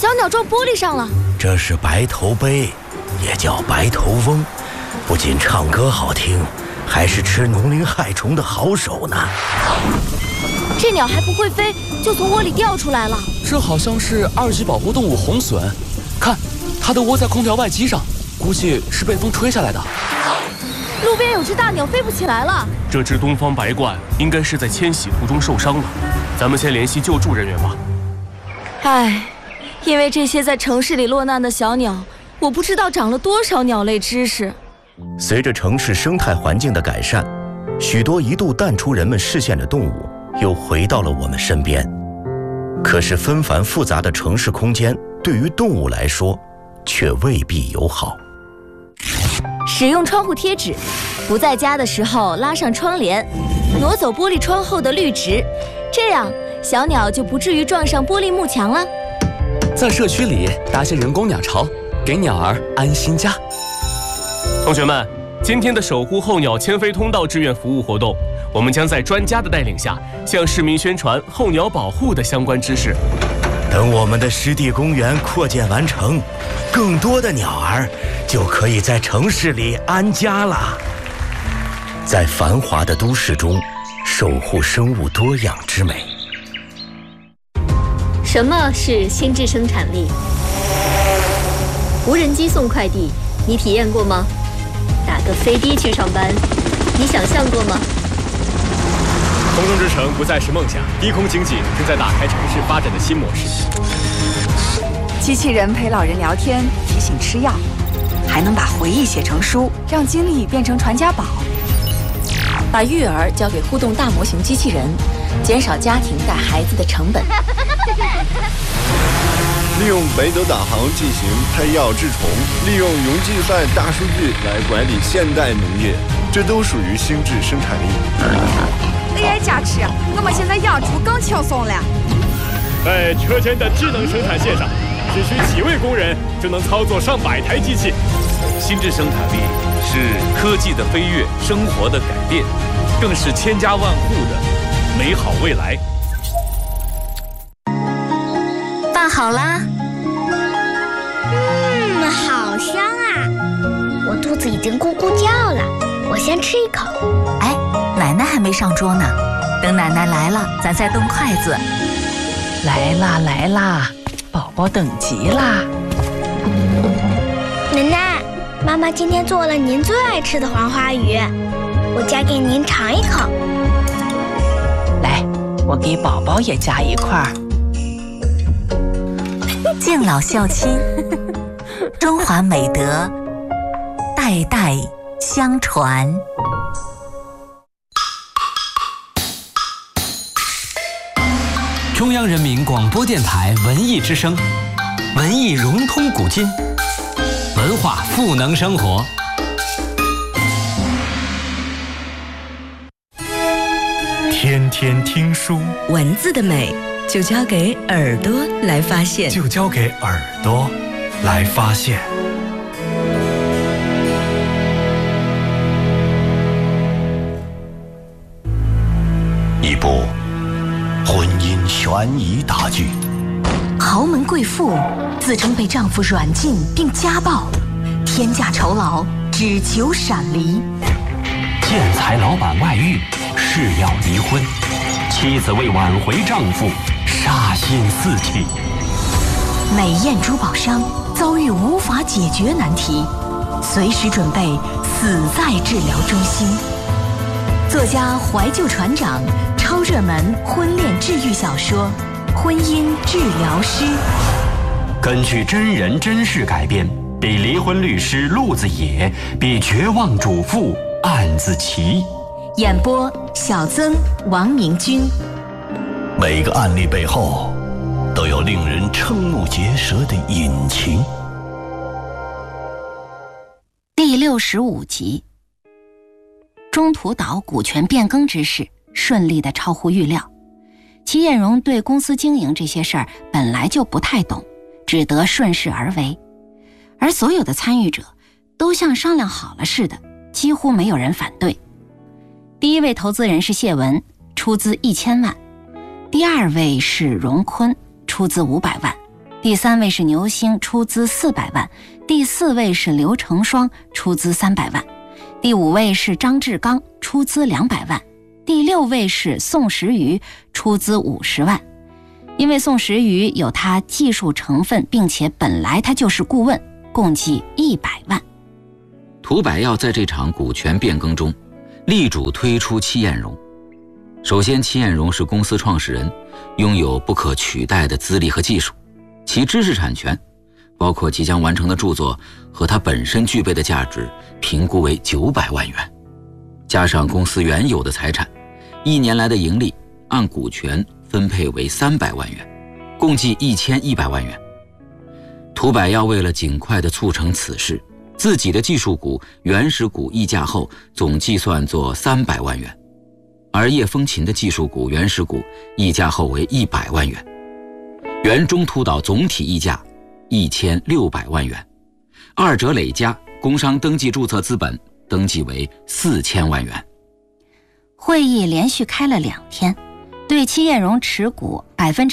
小鸟撞玻璃上了。 这是白头鹎，也叫白头翁，不仅唱歌好听，还是吃农林害虫的好手呢。 这鸟还不会飞，就从窝里掉出来了。 这好像是2级保护动物红隼，看，它的窝在空调外机上，估计是被风吹下来的。 路边有只大鸟飞不起来了。 这只东方白鹳应该是在迁徙途中受伤了，咱们先联系救助人员吧。 唉，因为这些在城市里落难的小鸟，我不知道长了多少鸟类知识。 随着城市生态环境的改善，许多一度淡出人们视线的动物又回到了我们身边。可是纷繁复杂的城市空间对于动物来说却未必友好。 使用窗户贴纸，不在家的时候拉上窗帘，挪走玻璃窗后的绿植，这样小鸟就不至于撞上玻璃幕墙了。 在社区里搭些人工鸟巢，给鸟儿安心家。 同学们，今天的守护候鸟迁飞通道志愿服务活动，我们将在专家的带领下，向市民宣传候鸟保护的相关知识。 等我们的湿地公园扩建完成，更多的鸟儿就可以在城市里安家了。在繁华的都市中，守护生物多样之美。 什么是心智生产力？无人机送快递，你体验过吗？打个飞的去上班，你想象过吗？ 空中之城不再是梦想，低空经济正在打开城市发展的新模式。 机器人陪老人聊天，提醒吃药，还能把回忆写成书，让经历变成传家宝。 把育儿交给互动大模型机器人，减少家庭带孩子的成本。 利用北斗导航进行配药治虫，利用云计算大数据来管理现代农业，这都属于心智生产力。 AI 加持，我们现在养猪更轻松了。 在车间的智能生产线上，只需几位工人就能操作上百台机器。 心智生产力是科技的飞跃，生活的改变，更是千家万户的美好未来。 饭好啦。 好香啊！我肚子已经咕咕叫了，我先吃一口。 哎，奶奶还没上桌呢，等奶奶来了，咱再动筷子。 来啦来啦，宝宝等急啦！ 奶奶，妈妈今天做了您最爱吃的黄花鱼，我夹给您尝一口。 来，我给宝宝也夹一块。 敬老孝亲，中华美德代代相传。 中央人民广播电台文艺之声，文艺融通古今，文化赋能生活。 天天听书， 文字的美就交给耳朵来发现， 就交给耳朵来发现。 一部婚姻悬疑大剧， 豪门贵妇自称被丈夫软禁并家暴，天价酬劳只求闪离。 建材老板外遇，誓要离婚，妻子为挽回丈夫杀心四起。 美艳珠宝商遭遇无法解决难题，随时准备死在治疗中心。作家怀旧船长超热门婚恋治愈小说《婚姻治疗师》， 根据真人真事改编，比离婚律师路子野，比绝望主妇案子奇。 演播小曾、王明君。 每个案例背后都有令人瞠目结舌的隐情。 第65集，中途岛股权变更之事顺利的超乎预料。齐艳荣对公司经营这些事儿本来就不太懂，只得顺势而为，而所有的参与者都像商量好了似的，几乎没有人反对。第一位投资人是谢文，出资1000万；第二位是荣坤，出资500万； 第3位是牛星，出资400万；第4位是刘成双，出资300万；第5位是张志刚，出资200万；第6位是宋时瑜，出资50万。因为宋时瑜有他技术成分，并且本来他就是顾问，共计100万。 涂百耀在这场股权变更中，力主推出戚彦荣。首先，戚彦荣是公司创始人，拥有不可取代的资历和技术，其知识产权，包括即将完成的著作和他本身具备的价值，评估为900万元，加上公司原有的财产，1年来的盈利按股权分配为300万元，共计1100万元。涂百耀为了尽快地促成此事，自己的技术股、原始股议价后总计算作300万元，而叶风琴的技术股、原始股议价后为100万元，原中途岛总体议价1600万元，二者累加工商登记注册资本登记为4000万元。 会议连续开了2天，对戚彦荣持股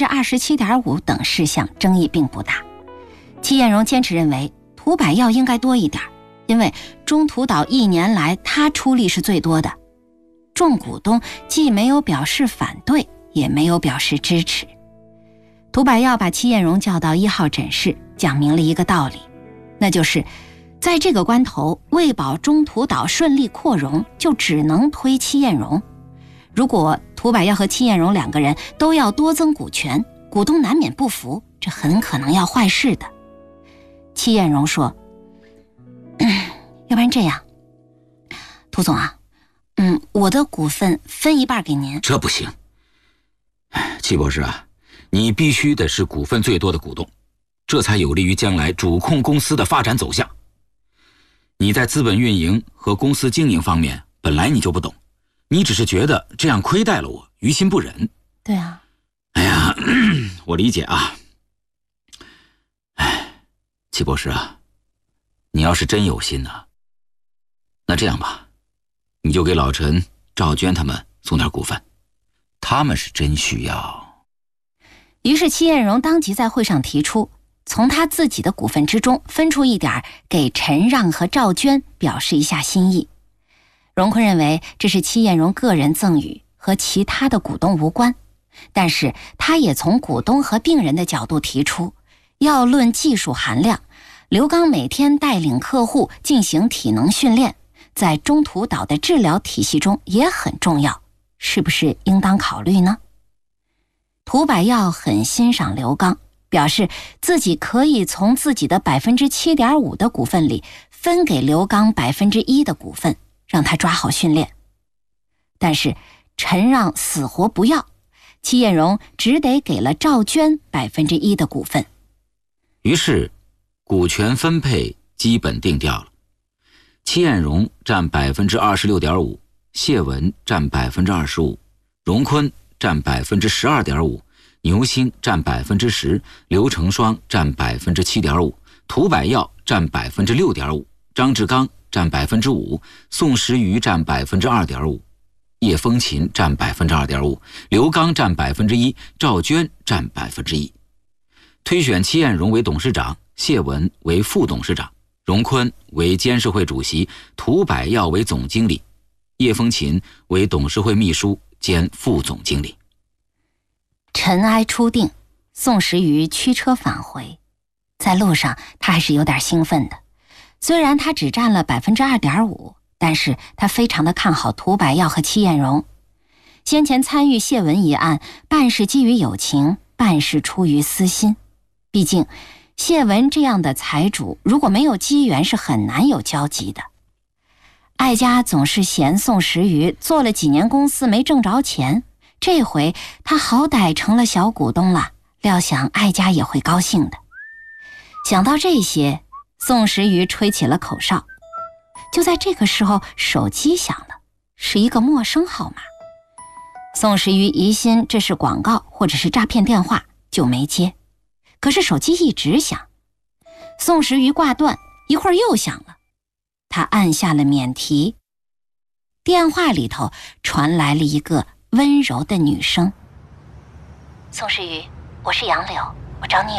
27.5% 等事项争议并不大。戚彦荣坚持认为涂百耀应该多一点，因为中途岛1年来他出力是最多的。众股东既没有表示反对，也没有表示支持。涂百耀把戚彦荣叫到1号诊室，讲明了一个道理，那就是在这个关头，为保中途岛顺利扩容，就只能推戚彦荣。如果涂百耀和戚彦荣2个人都要多增股权，股东难免不服，这很可能要坏事的。戚彦荣说，要不然这样，涂总啊，我的股份分1半给您。 这不行，戚博士啊，你必须得是股份最多的股东，这才有利于将来主控公司的发展走向。你在资本运营和公司经营方面本来你就不懂，你只是觉得这样亏待了我，于心不忍。 对啊。 哎呀，我理解啊。戚博士啊，你要是真有心呢，那这样吧，你就给老陈、赵娟他们送点股份，他们是真需要。 于是戚彦荣当即在会上提出，从他自己的股份之中分出一点给陈让和赵娟，表示一下心意。荣坤认为这是戚彦荣个人赠与，和其他的股东无关，但是他也从股东和病人的角度提出，要论技术含量，刘刚每天带领客户进行体能训练，在中途岛的治疗体系中也很重要，是不是应当考虑呢？涂百耀很欣赏刘刚，表示自己可以从自己的 7.5% 的股份里分给刘刚 1% 的股份，让他抓好训练。但是陈让死活不要，戚彦荣只得给了赵娟 1% 的股份。 于是股权分配基本定调了，戚彦荣占 26.5%， 谢文占 25%， 荣坤占 12.5%， 牛星占 10%， 刘成双占 7.5%， 涂百耀占 6.5%， 张志刚占 5%， 宋时瑜占 2.5%， 叶风琴占 2.5%， 刘刚占 1%， 赵娟占 1%。 推选戚彦荣为董事长，谢文为副董事长，荣坤为监事会主席，涂百耀为总经理，叶风琴为董事会秘书兼副总经理。 尘埃初定，宋时瑜驱车返回，在路上他还是有点兴奋的。虽然他只占了 2.5%， 但是他非常的看好涂百耀和戚彦荣。先前参与谢文一案，半是基于友情，半是出于私心。毕竟谢文这样的财主，如果没有机缘是很难有交集的。艾家总是嫌宋时瑜做了几年公司没挣着钱，这回他好歹成了小股东了，料想艾家也会高兴的。想到这些，宋时瑜吹起了口哨。就在这个时候，手机响了，是一个陌生号码。宋时瑜疑心这是广告或者是诈骗电话，就没接。可是手机一直响，宋时瑜挂断，一会儿又响了，他按下了免提。电话里头传来了一个温柔的女声：“宋时瑜，我是杨柳，我找你有事儿。”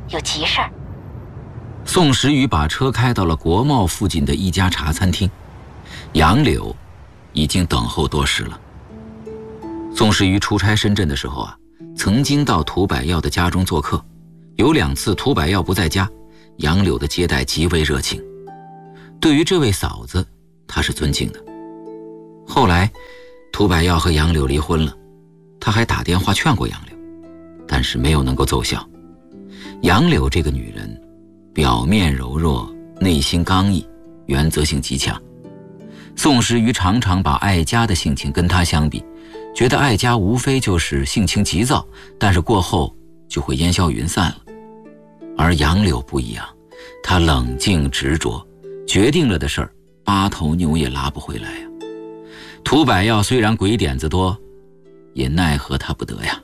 有急事儿。 宋时瑜把车开到了国贸附近的一家茶餐厅，杨柳已经等候多时了。宋时瑜出差深圳的时候曾经到涂百耀的家中做客，有2次涂百耀不在家，杨柳的接待极为热情。对于这位嫂子，他是尊敬的。后来涂百耀和杨柳离婚了，他还打电话劝过杨柳，但是没有能够奏效。杨柳这个女人表面柔弱，内心刚毅，原则性极强。宋时瑜常常把艾佳的性情跟她相比，觉得艾佳无非就是性情急躁，但是过后就会烟消云散了。而杨柳不一样，她冷静执着，决定了的事儿8头牛也拉不回来呀。涂百耀虽然鬼点子多，也奈何他不得呀。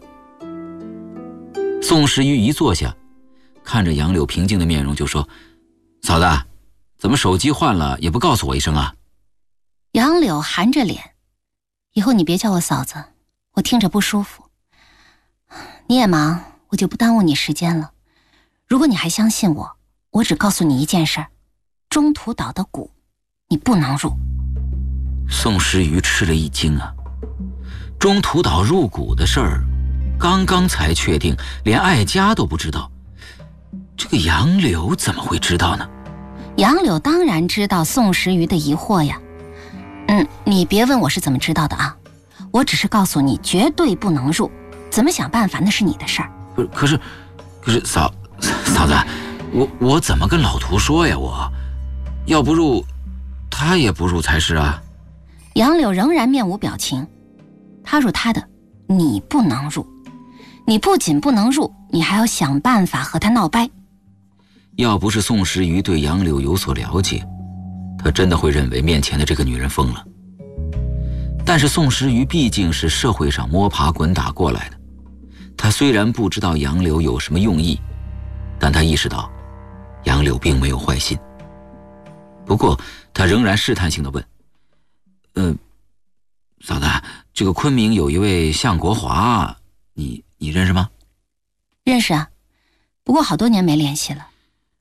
宋时瑜一坐下，看着杨柳平静的面容就说：嫂子，怎么手机换了也不告诉我一声啊？ 杨柳含着脸：以后你别叫我嫂子，我听着不舒服。你也忙，我就不耽误你时间了。如果你还相信我，我只告诉你一件事：中途岛的股你不能入。 宋时瑜吃了一惊啊！中途岛入股的事儿刚刚才确定，连艾佳都不知道，这个杨柳怎么会知道呢？ 杨柳当然知道宋时瑜的疑惑呀。你别问我是怎么知道的啊，我只是告诉你绝对不能入，怎么想办法那是你的事儿。 可是嫂子，我怎么跟老涂说呀？我要不入，他也不入才是啊。 杨柳仍然面无表情，他入他的，你不能入。你不仅不能入，你还要想办法和他闹掰。 要不是宋时瑜对杨柳有所了解，他真的会认为面前的这个女人疯了。但是宋时瑜毕竟是社会上摸爬滚打过来的，他虽然不知道杨柳有什么用意，但他意识到杨柳并没有坏心。不过他仍然试探性地问：嫂子，这个昆明有一位向国华，你认识吗？ 认识啊，不过好多年没联系了。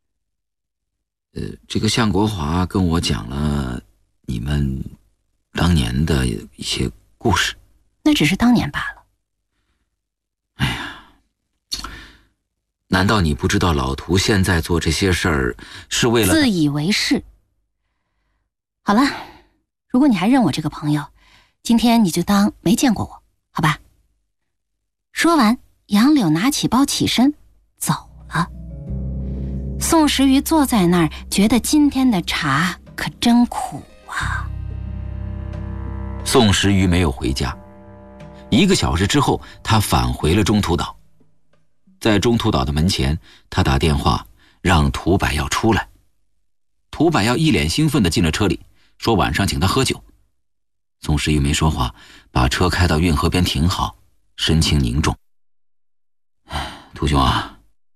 这个向国华跟我讲了你们当年的一些故事。 那只是当年罢了。 哎呀，难道你不知道老涂现在做这些事儿是为了自以为是？好了，如果你还认我这个朋友，今天你就当没见过我，好吧？说完，杨柳拿起包起身走了。宋时瑜坐在那儿，觉得今天的茶可真苦啊。 宋时瑜没有回家，1个小时之后，他返回了中途岛。在中途岛的门前，他打电话让涂百耀出来。涂百耀一脸兴奋地进了车里，说晚上请他喝酒。宋时瑜没说话，把车开到运河边停好，神情凝重。涂兄啊，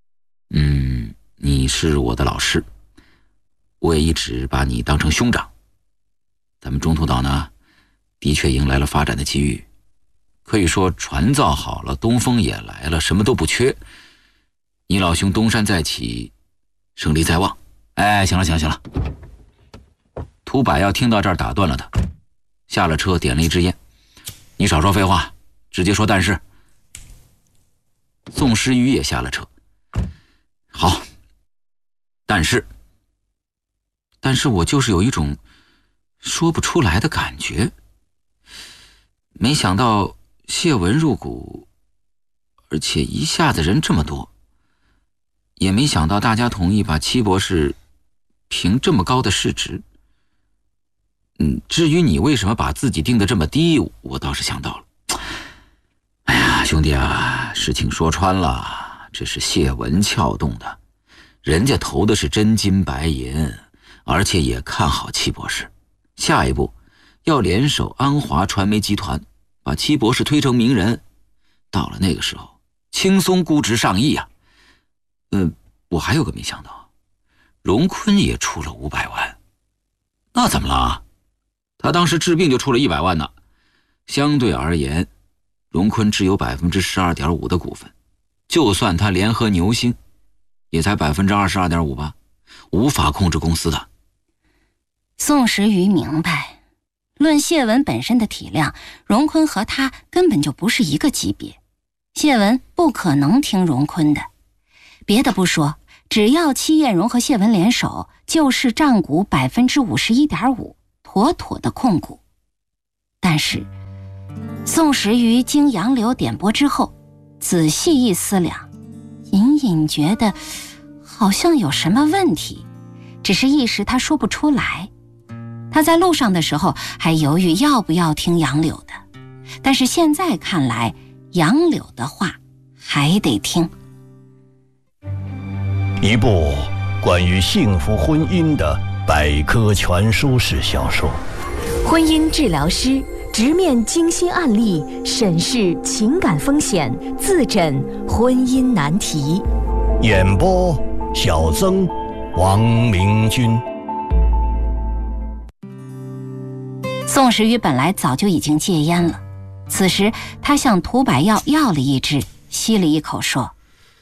你是我的老师，我也一直把你当成兄长。咱们中途岛呢，的确迎来了发展的机遇，可以说船造好了，东风也来了，什么都不缺。你老兄东山再起，胜利在望。哎，行了。涂百耀听到这儿打断了他，下了车点了一支烟。你少说废话，直接说但是。宋时瑜也下了车。好，但是我就是有一种说不出来的感觉。没想到谢文入股，而且一下子人这么多，也没想到大家同意把戚博士评这么高的市值。至于你为什么把自己定得这么低，我倒是想到了。哎呀，兄弟啊，事情说穿了，这是谢文撬动的，人家投的是真金白银，而且也看好戚博士。下一步要联手安华传媒集团，把戚博士推成名人。到了那个时候，轻松估值上亿啊！我还有个没想到，荣坤也出了500万。那怎么了？他当时治病就出了100万呢。相对而言，荣坤只有 12.5% 的股份，就算他联合牛星， 也才22.5%吧，无法控制公司的。 宋时瑜明白，论谢文本身的体量，荣坤和他根本就不是一个级别，谢文不可能听荣坤的。别的不说，只要戚艳荣和谢文联手，就是占股51.5%，妥妥的控股。但是宋时瑜经杨柳点拨之后，仔细一思量，隐隐觉得好像有什么问题，只是一时他说不出来。他在路上的时候还犹豫要不要听杨柳的，但是现在看来，杨柳的话还得听。 一部关于幸福婚姻的百科全书式小说， 婚姻治疗师直面精心案例，审视情感风险，自诊婚姻难题。 演播小曾、王明君。 宋时瑜本来早就已经戒烟了，此时他向涂百药要了一支，吸了一口说：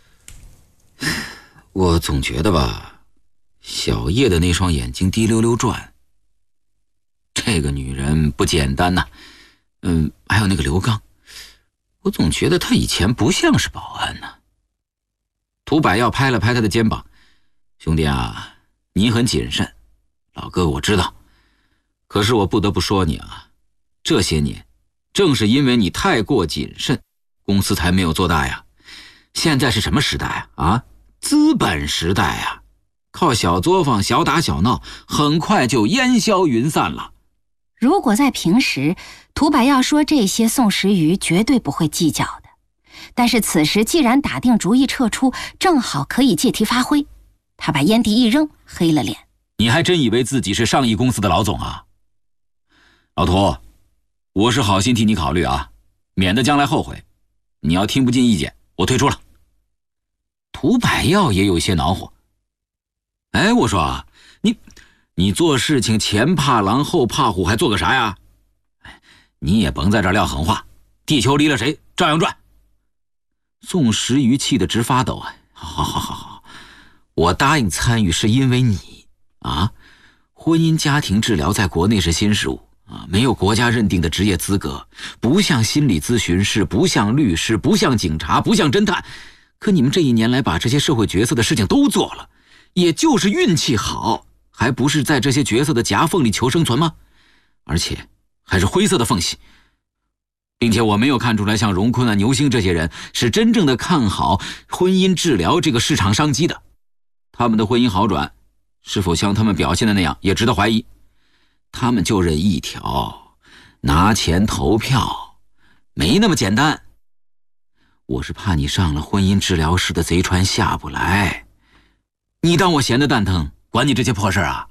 我总觉得吧，小叶的那双眼睛滴溜溜转，这个女人不简单呐。还有那个刘刚，我总觉得他以前不像是保安呢。涂百药拍了拍他的肩膀：兄弟啊，你很谨慎，老哥我知道，可是我不得不说你啊，这些年正是因为你太过谨慎，公司才没有做大呀。现在是什么时代啊？资本时代啊，靠小作坊小打小闹，很快就烟消云散了。 如果在平时，涂百药说这些，宋时瑜绝对不会计较的。但是此时既然打定主意撤出，正好可以借题发挥。他把烟蒂一扔，黑了脸： 你还真以为自己是上亿公司的老总啊？老涂，我是好心替你考虑啊，免得将来后悔。你要听不进意见，我退出了。涂百药也有些恼火：哎，我说啊，你做事情前怕狼后怕虎，还做个啥呀？你也甭在这儿撂狠话，地球离了谁照样转。宋时瑜气得直发抖啊！好，我答应参与是因为你啊，婚姻家庭治疗在国内是新事物啊，没有国家认定的职业资格，不像心理咨询师，不像律师，不像警察，不像侦探。可你们这一年来把这些社会角色的事情都做了，也就是运气好，还不是在这些角色的夹缝里求生存吗？而且还是灰色的缝隙，并且我没有看出来像荣坤啊、牛星这些人是真正的看好婚姻治疗这个市场商机的。他们的婚姻好转是否像他们表现的那样也值得怀疑。他们就认一条，拿钱投票，没那么简单。我是怕你上了婚姻治疗师的贼船下不来，你当我闲得蛋疼，管你这些破事啊？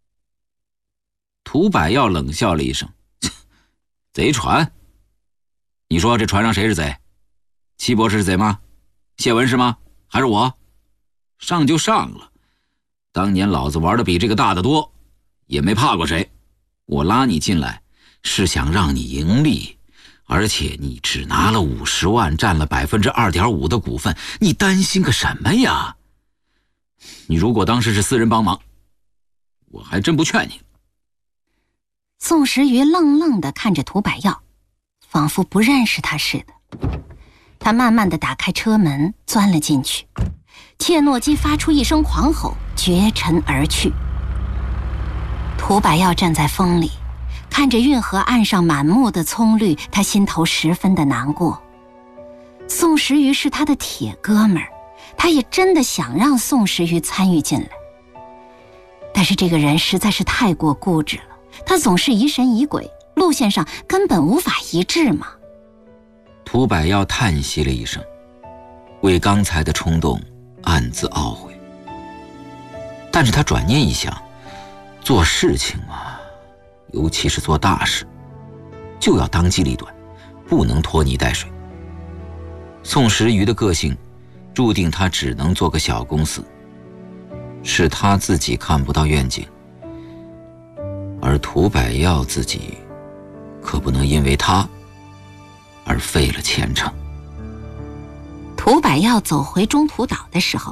涂百药冷笑了一声：贼船？你说这船上谁是贼？戚博士是贼吗？谢文是吗？还是我？上就上了，当年老子玩的比这个大得多，也没怕过谁。我拉你进来是想让你盈利，而且你只拿了50万，占了2.5%的股份，你担心个什么呀？你如果当时是私人帮忙，我还真不劝你。 宋时瑜愣愣地看着涂百药，仿佛不认识他似的。他慢慢地打开车门，钻了进去。切诺基发出一声狂吼，绝尘而去。涂百药站在风里，看着运河岸上满目的葱绿，他心头十分的难过。宋时瑜是他的铁哥们儿，他也真的想让宋时瑜参与进来。但是这个人实在是太过固执了，他总是疑神疑鬼，路线上根本无法一致嘛。 涂百药叹息了一声，为刚才的冲动暗自懊悔。但是他转念一想，做事情嘛，尤其是做大事，就要当机立断，不能拖泥带水。宋时瑜的个性注定他只能做个小公司，是他自己看不到愿景，而涂百药自己可不能因为他而废了前程。 涂百药走回中途岛的时候，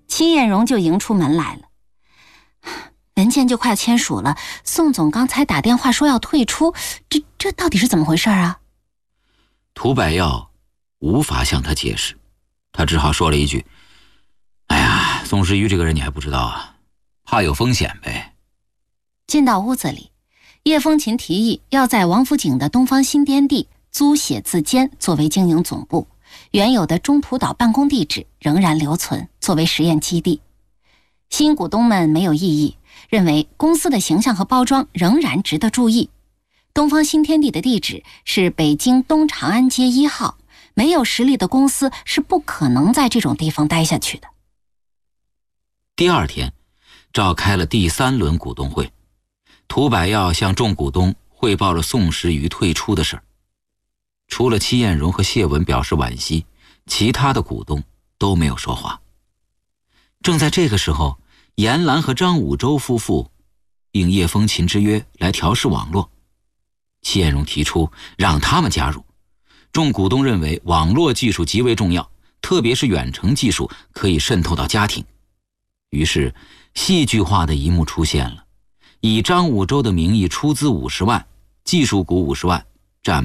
戚艳荣就迎出门来了。文件就快签署了，宋总刚才打电话说要退出，这到底是怎么回事啊？ 涂百耀无法向他解释，他只好说了一句：“哎呀，宋时瑜这个人你还不知道啊，怕有风险呗。” 进到屋子里，叶风琴提议要在王府井的东方新天地租写字间作为经营总部，原有的中途岛办公地址仍然留存作为实验基地。新股东们没有异议，认为公司的形象和包装仍然值得注意。东方新天地的地址是北京东长安街1号，没有实力的公司是不可能在这种地方待下去的。 第二天，召开了第3轮股东会，涂百耀向众股东汇报了宋时瑜退出的事儿。除了戚艳荣和谢文表示惋惜，其他的股东都没有说话。正在这个时候，严兰和张武周夫妇应叶风琴之约来调试网络。戚艳荣提出让他们加入，众股东认为网络技术极为重要，特别是远程技术可以渗透到家庭。于是戏剧化的一幕出现了，以张武周的名义出资50万，技术股50万，占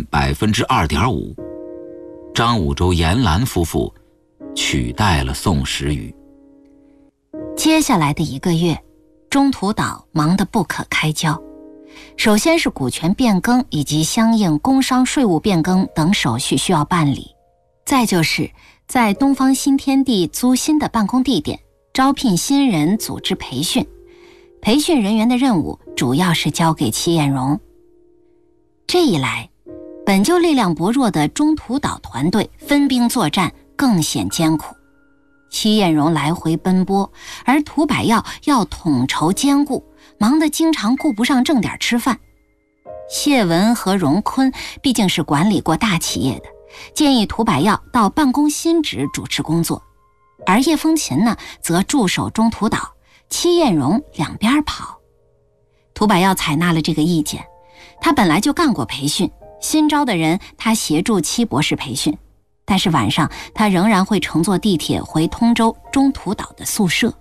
2.5%。 张武周、严兰夫妇取代了宋时瑜。 接下来的1个月，中途岛忙得不可开交。首先是股权变更以及相应工商税务变更等手续需要办理，再就是在东方新天地租新的办公地点，招聘新人，组织培训。培训人员的任务主要是交给戚艳荣。这一来，本就力量薄弱的中途岛团队分兵作战更显艰苦。戚艳荣来回奔波，而涂百耀要统筹兼顾，忙得经常顾不上正点吃饭。谢文和荣坤毕竟是管理过大企业的，建议涂百耀到办公新址主持工作，而叶风琴呢，则驻守中途岛，戚艳荣两边跑。涂百耀采纳了这个意见，他本来就干过培训，新招的人他协助戚博士培训，但是晚上他仍然会乘坐地铁回通州中途岛的宿舍。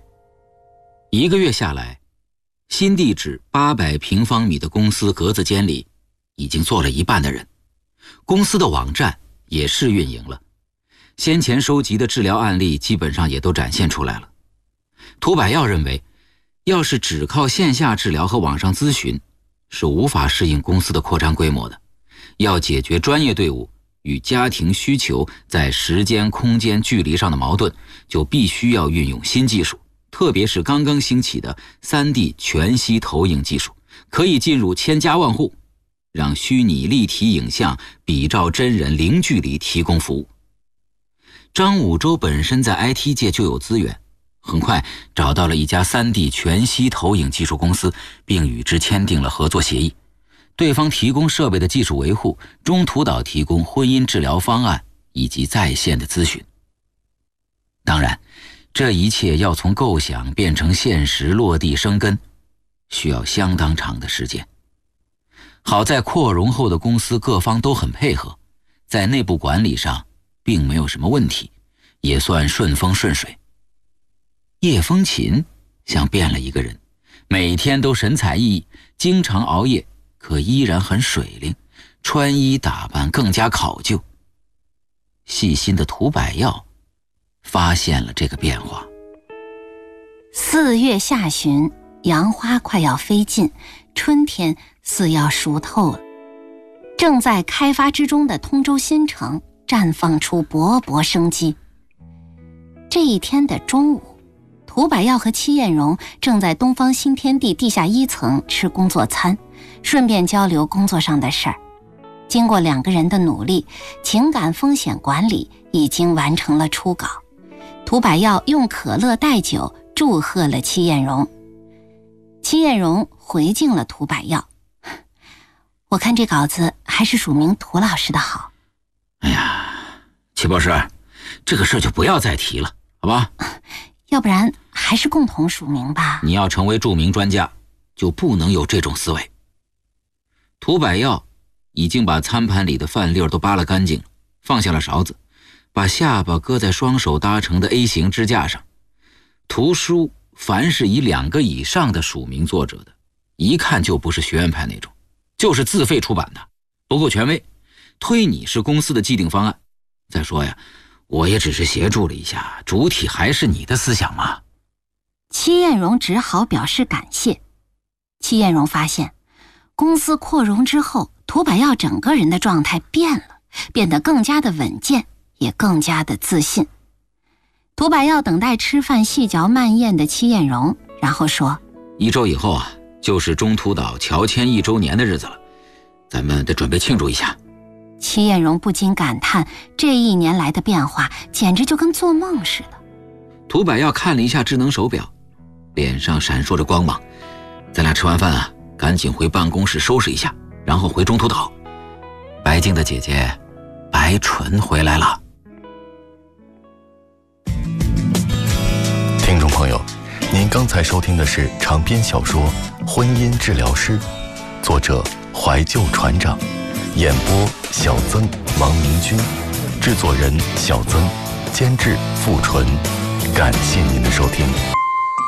1个月下来，新地址800平方米的公司格子间里已经坐了一半的人，公司的网站也试运营了，先前收集的治疗案例基本上也都展现出来了。涂百耀认为，要是只靠线下治疗和网上咨询是无法适应公司的扩张规模的，要解决专业队伍与家庭需求在时间、空间、距离上的矛盾，就必须要运用新技术，特别是刚刚兴起的 3D 全息投影技术，可以进入千家万户，让虚拟立体影像比照真人零距离提供服务。张武周本身在 IT 界就有资源，很快找到了一家 3D 全息投影技术公司，并与之签订了合作协议。对方提供设备的技术维护，中途岛提供婚姻治疗方案以及在线的咨询。当然，这一切要从构想变成现实落地生根，需要相当长的时间。好在扩容后的公司各方都很配合，在内部管理上并没有什么问题，也算顺风顺水。叶风琴像变了一个人，每天都神采奕奕，经常熬夜，可依然很水灵，穿衣打扮更加考究。细心的涂百耀发现了这个变化。 4月下旬，杨花快要飞尽，春天似要熟透了。正在开发之中的通州新城绽放出勃勃生机。这一天的中午，涂百耀和戚艳荣正在东方新天地地下1层吃工作餐，顺便交流工作上的事儿。经过2个人的努力，情感风险管理已经完成了初稿。涂百耀用可乐代酒祝贺了戚艳荣。戚艳荣回敬了涂百耀，我看这稿子还是署名涂老师的好。 哎呀，戚博士，这个事就不要再提了，好吧？ 要不然还是共同署名吧。 你要成为著名专家，就不能有这种思维。涂百耀已经把餐盘里的饭粒都扒了干净，放下了勺子，把下巴搁在双手搭成的 A 型支架上。 图书凡是以2个以上的署名作者的，一看就不是学院派那种，就是自费出版的，不够权威，推你是公司的既定方案。再说呀，我也只是协助了一下，主体还是你的思想嘛。 戚彦荣只好表示感谢。戚彦荣发现，公司扩容之后，涂百耀整个人的状态变了，变得更加的稳健，也更加的自信。涂百耀等待吃饭细嚼慢咽的戚彦荣，然后说 ：1周以后啊，就是中途岛乔迁1周年的日子了，咱们得准备庆祝一下。 戚彦荣不禁感叹，这1年来的变化简直就跟做梦似的。 涂百耀看了一下智能手表，脸上闪烁着光芒。咱俩吃完饭啊，赶紧回办公室收拾一下，然后回中途岛。白净的姐姐白纯回来了。 听众朋友，您刚才收听的是长篇小说《婚姻治疗师》，作者怀旧船长，演播小曾、王明君，制作人小曾，监制付纯。感谢您的收听。